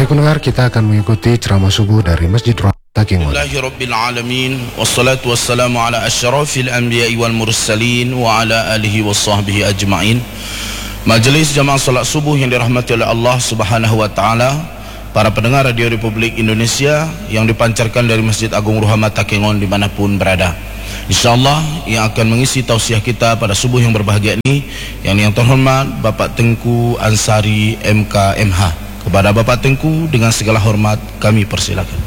Baik pendengar, kita akan mengikuti ceramah subuh dari Masjid Takengon. Bismillahirrabbilalamin. Wassalatu wassalamu ala asyrafil anbiya'i wal mursalin wa ala alihi wa sahbihi ajma'in. Majelis jamaah salat subuh yang dirahmati oleh Allah subhanahu wa ta'ala, para pendengar Radio Republik Indonesia yang dipancarkan dari Masjid Agung Ruhama Takengon dimanapun berada. InsyaAllah yang akan mengisi tausiah kita pada subuh yang berbahagia ini, yang terhormat Bapak Tengku Ansari MK MH. Kepada Bapak Tengku dengan segala hormat kami persilakan.